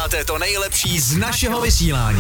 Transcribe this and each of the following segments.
posloucháte to nejlepší z našeho vysílání.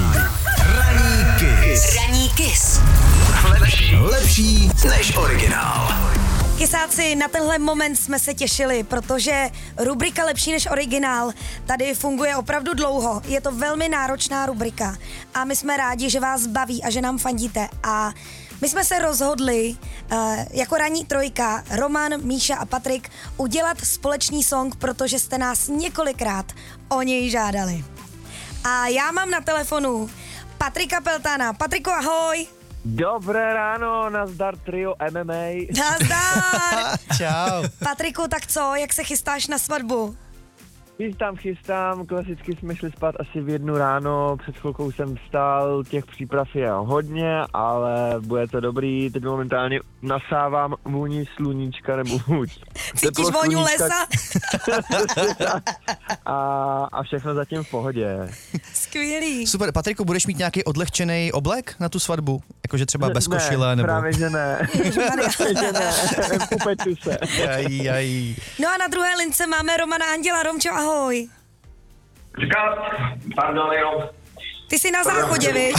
Ranní Kiss. Lepší než originál. Kysáci, na tenhle moment jsme se těšili, protože rubrika Lepší než originál tady funguje opravdu dlouho. Je to velmi náročná rubrika a my jsme rádi, že vás baví a že nám fandíte. A my jsme se rozhodli jako ranní trojka, Roman, Míša a Patrik, udělat společný song, protože jste nás několikrát o něj žádali. A já mám na telefonu Patrika Peltana. Patriku, ahoj! Dobré ráno, nazdar trio MMA. Nazdar! Čau. Patriku, tak co, jak se chystáš na svatbu? Chystám, klasicky jsme šli spát asi v 1 ráno, před chvilkou jsem vstal, těch příprav je hodně, ale bude to dobrý, teď momentálně nasávám vůni sluníčka nebo vůň. Cítíš vůňu lesa? a všechno zatím v pohodě. Skvělý. Super, Patriku, budeš mít nějaký odlehčený oblek na tu svatbu? Jakože třeba bez košile nebo... Právě že ne. Upeču se. Jaj. No a na druhé lince máme Romana Anděla. Romčo, ahoj. Říkat, pardon, jenom. Ty jsi na záchodě, viď?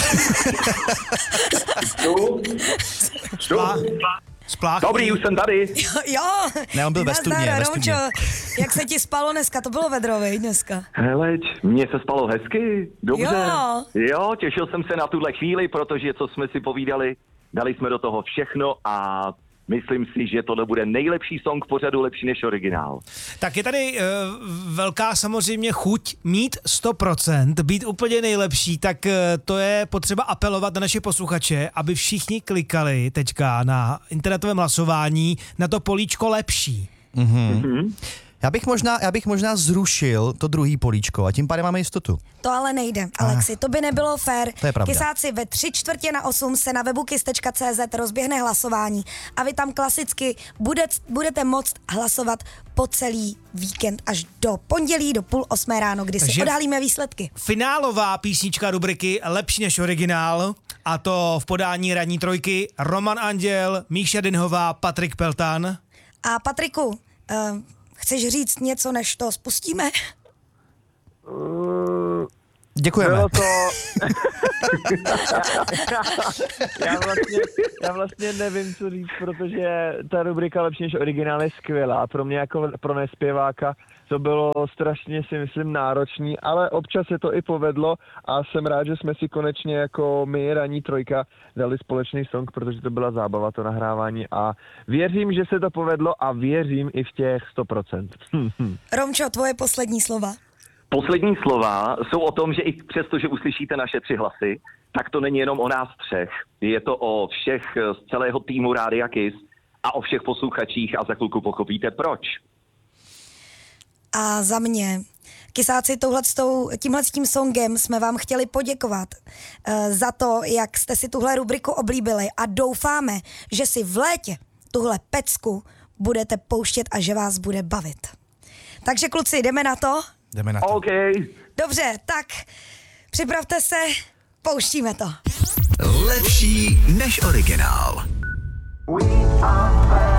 Spláchy. Dobrý, už jsem tady. Jo. Ne, on byl ve studně. Romčo, jak se ti spalo dneska? To bylo vedro, viď, dneska? Heleď, mně se spalo hezky, dobře. Jo. Těšil jsem se na tuhle chvíli, protože co jsme si povídali, dali jsme do toho všechno a myslím si, že tohle bude nejlepší song pořadu, lepší než originál. Tak je tady velká samozřejmě chuť mít 100%, být úplně nejlepší, tak to je potřeba apelovat na naše posluchače, aby všichni klikali teďka na internetovém hlasování na to políčko lepší. Mhm. Já bych možná zrušil to druhý políčko a tím pádem máme jistotu. To ale nejde, Alexi, to by nebylo fér. To je pravda. Kysáci, ve 7:45 se na webu kiss.cz rozběhne hlasování a vy tam klasicky budete moct hlasovat po celý víkend až do pondělí, do 7:30 ráno, kdy si odhalíme výsledky. Finálová písnička rubriky Lepší než originál, a to v podání ranní trojky Roman Anděl, Míša Dinhová, Patrik Peltan. A Patriku, chceš říct něco, než to spustíme? Děkujeme. Bylo to... já vlastně nevím, co říct, protože ta rubrika Lepší než originál je skvělá. Pro mě jako pro nespěváka to bylo strašně, si myslím, náročný, ale občas se to i povedlo a jsem rád, že jsme si konečně jako my, ranní trojka, dali společný song, protože to byla zábava, to nahrávání a věřím, že se to povedlo a věřím i v těch 100%. Romčo, tvoje poslední slova. Poslední slova jsou o tom, že i přesto, že uslyšíte naše 3 hlasy, tak to není jenom o nás 3. Je to o všech z celého týmu Rádia Kiss a o všech posluchačích a za chvilku pochopíte proč. A za mě, Kysáci, tímhletím songem jsme vám chtěli poděkovat za to, jak jste si tuhle rubriku oblíbili a doufáme, že si v létě tuhle pecku budete pouštět a že vás bude bavit. Takže kluci, jdeme na to? Jdeme na to. OK. Dobře, tak připravte se, pouštíme to. Lepší než originál. We are